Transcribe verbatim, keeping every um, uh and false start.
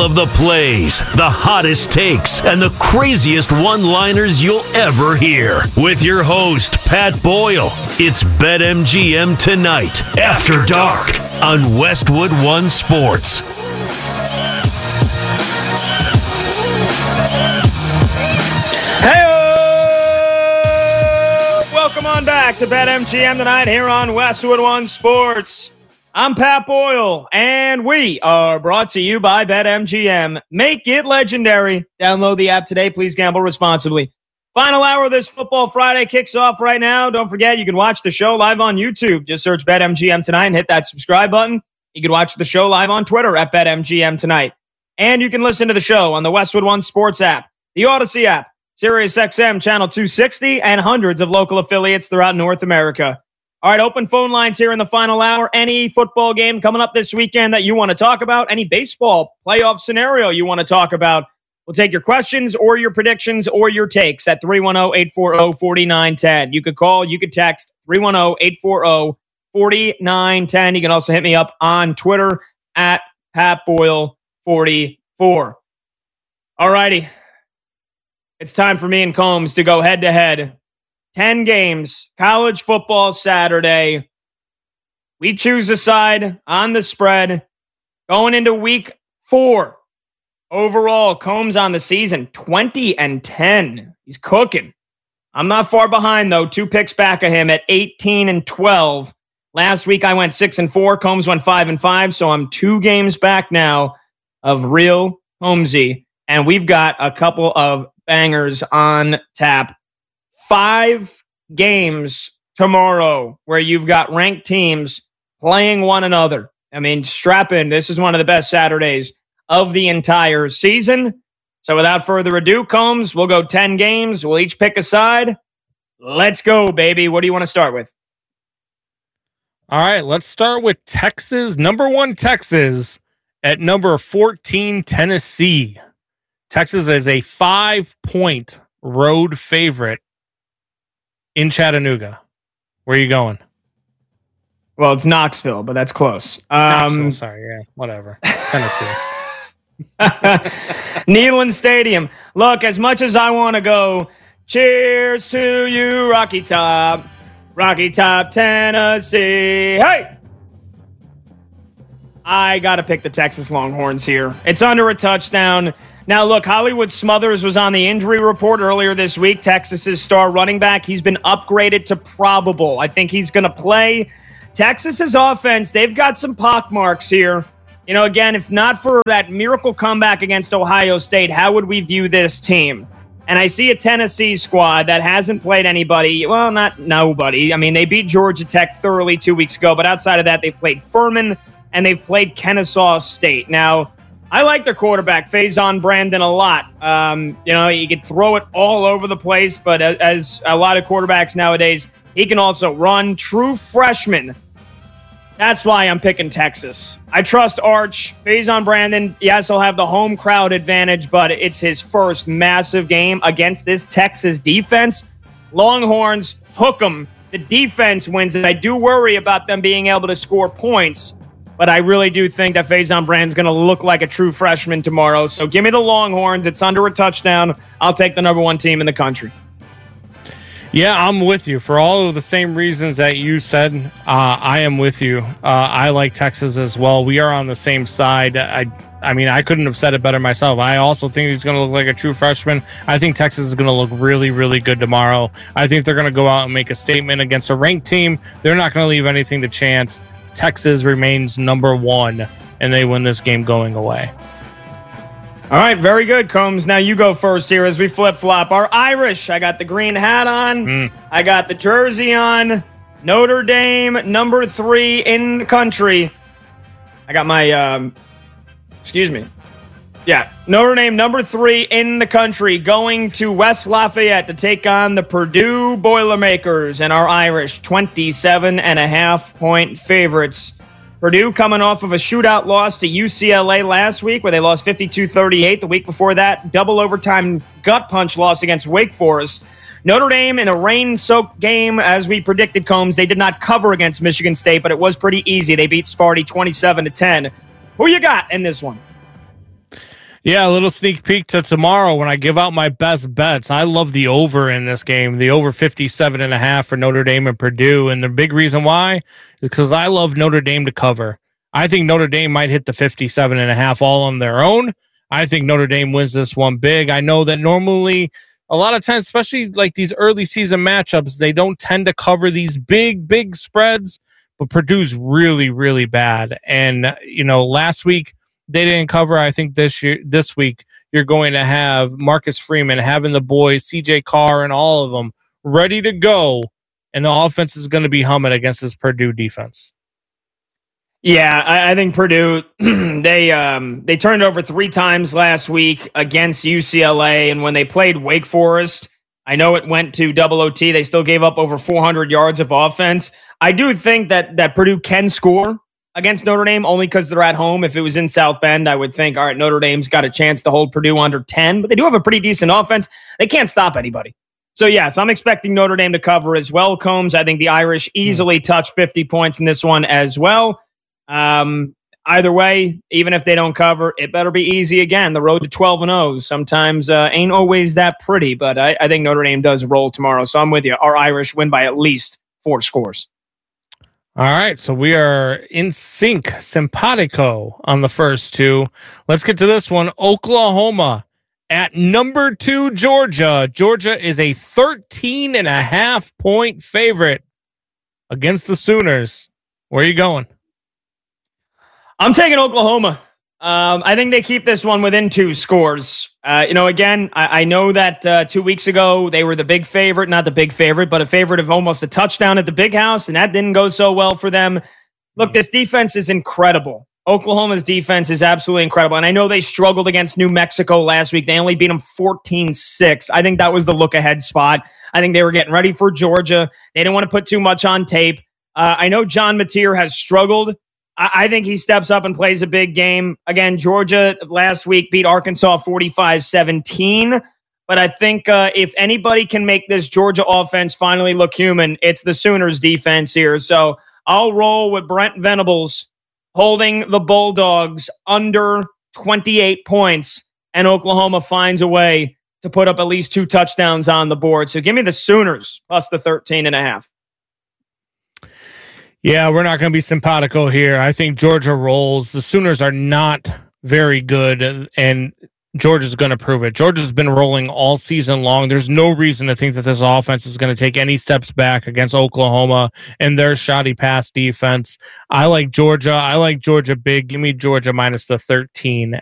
of the plays, the hottest takes, and the craziest one-liners you'll ever hear. With your host, Pat Boyle. It's BetMGM Tonight, After Dark, on Westwood One Sports. Welcome on back to BetMGM Tonight here on Westwood One Sports. I'm Pat Boyle, and we are brought to you by BetMGM. Make it legendary. Download the app today. Please gamble responsibly. Final hour of this Football Friday kicks off right now. Don't forget, you can watch the show live on YouTube. Just search BetMGM Tonight and hit that subscribe button. You can watch the show live on Twitter at BetMGM Tonight. And you can listen to the show on the Westwood One Sports app, the Odyssey app, SiriusXM Channel two sixty, and hundreds of local affiliates throughout North America. All right, open phone lines here in the final hour. Any football game coming up this weekend that you want to talk about, any baseball playoff scenario you want to talk about, we'll take your questions or your predictions or your takes at three one zero, eight four zero, four nine one zero. You could call, you could text three one zero, eight four zero, four nine one zero. You can also hit me up on Twitter at Pat Boyle forty-four. All righty. It's time for me and Combs to go head-to-head. ten games, college football Saturday. We choose a side on the spread. Going into week four. Overall, Combs on the season, twenty and ten. He's cooking. I'm not far behind, though. Two picks back of him at eighteen and twelve. Last week, I went six and four. Combs went five and five, so I'm two games back now of real Holmesy. And we've got a couple of bangers on tap. Five games tomorrow where you've got ranked teams playing one another. I mean, strap in. This is one of the best Saturdays of the entire season. So without further ado, Combs, we'll go ten games. We'll each pick a side. Let's go, baby. What do you want to start with? All right, let's start with Texas. Number one, Texas at number fourteen, Tennessee. Texas is a five-point road favorite in Chattanooga. Where are you going? Well, it's Knoxville, but that's close. Um, Knoxville, sorry, yeah, whatever. Tennessee. Neyland Stadium. Look, as much as I want to go, cheers to you, Rocky Top. Rocky Top, Tennessee. Hey! I got to pick the Texas Longhorns here. It's under a touchdown. Now, look, Hollywood Smothers was on the injury report earlier this week. Texas's star running back. He's been upgraded to probable. I think he's going to play. Texas's offense, they've got some pockmarks here. You know, again, if not for that miracle comeback against Ohio State, how would we view this team? And I see a Tennessee squad that hasn't played anybody. Well, not nobody. I mean, they beat Georgia Tech thoroughly two weeks ago, but outside of that, they've played Furman and they've played Kennesaw State. Now, I like their quarterback, Faison Brandon, a lot. Um, you know, he can throw it all over the place, but as, as a lot of quarterbacks nowadays, he can also run. True freshman. That's why I'm picking Texas. I trust Arch. Faison Brandon, yes, he'll have the home crowd advantage, but it's his first massive game against this Texas defense. Longhorns, hook 'em. The defense wins, and I do worry about them being able to score points. But I really do think that Faison Brandon's going to look like a true freshman tomorrow. So give me the Longhorns. It's under a touchdown. I'll take the number one team in the country. Yeah, I'm with you. For all of the same reasons that you said, uh, I am with you. Uh, I like Texas as well. We are on the same side. I I mean, I couldn't have said it better myself. I also think he's going to look like a true freshman. I think Texas is going to look really, really good tomorrow. I think they're going to go out and make a statement against a ranked team. They're not going to leave anything to chance. Texas remains number one, and they win this game going away. All right, very good, Combs. Now you go first here as we flip-flop. Our Irish, I got the green hat on. Mm. I got the jersey on. Notre Dame, number three in the country. I got my, um, excuse me. Yeah, Notre Dame, number three in the country, going to West Lafayette to take on the Purdue Boilermakers, and our Irish, twenty-seven and a half point favorites. Purdue coming off of a shootout loss to U C L A last week, where they lost fifty-two thirty-eight. The week before that, double overtime gut punch loss against Wake Forest. Notre Dame in a rain-soaked game, as we predicted, Combs. They did not cover against Michigan State, but it was pretty easy. They beat Sparty twenty-seven to ten. Who you got in this one? Yeah, a little sneak peek to tomorrow when I give out my best bets. I love the over in this game, the over fifty-seven and a half for Notre Dame and Purdue. And the big reason why is because I love Notre Dame to cover. I think Notre Dame might hit the fifty-seven and a half all on their own. I think Notre Dame wins this one big. I know that normally a lot of times, especially like these early season matchups, they don't tend to cover these big, big spreads, but Purdue's really, really bad. And, you know, last week, they didn't cover. I think this year, this week, you're going to have Marcus Freeman, having the boys, C J Carr, and all of them ready to go, and the offense is going to be humming against this Purdue defense. Yeah, I, I think Purdue they um, they turned over three times last week against U C L A, and when they played Wake Forest, I know it went to double O T. They still gave up over four hundred yards of offense. I do think that that Purdue can score against Notre Dame only because they're at home. If it was in South Bend, I would think, all right, Notre Dame's got a chance to hold Purdue under ten, but they do have a pretty decent offense. They can't stop anybody. So, yes, I'm expecting Notre Dame to cover as well, Combs. I think the Irish easily touch fifty points in this one as well. Um, either way, even if they don't cover, it better be easy again. The road to twelve and oh sometimes uh, ain't always that pretty, but I, I think Notre Dame does roll tomorrow. So I'm with you. Our Irish win by at least four scores. All right, so we are in sync, simpatico on the first two. Let's get to this one. Oklahoma at number two, Georgia. Georgia is a thirteen and a half point favorite against the Sooners. Where are you going? I'm taking Oklahoma. Um, I think they keep this one within two scores. Uh, you know, again, I, I know that uh, two weeks ago they were the big favorite, not the big favorite, but a favorite of almost a touchdown at the Big House, and that didn't go so well for them. Look, this defense is incredible. Oklahoma's defense is absolutely incredible, and I know they struggled against New Mexico last week. They only beat them fourteen six. I think that was the look-ahead spot. I think they were getting ready for Georgia. They didn't want to put too much on tape. Uh, I know John Mateer has struggled. I think he steps up and plays a big game. Again, Georgia last week beat Arkansas forty-five seventeen. But I think uh, if anybody can make this Georgia offense finally look human, it's the Sooners defense here. So I'll roll with Brent Venables holding the Bulldogs under twenty-eight points, and Oklahoma finds a way to put up at least two touchdowns on the board. So give me the Sooners plus the thirteen and a half. Yeah, we're not going to be simpatico here. I think Georgia rolls. The Sooners are not very good, and Georgia's going to prove it. Georgia's been rolling all season long. There's no reason to think that this offense is going to take any steps back against Oklahoma and their shoddy pass defense. I like Georgia. I like Georgia big. Give me Georgia minus the thirteen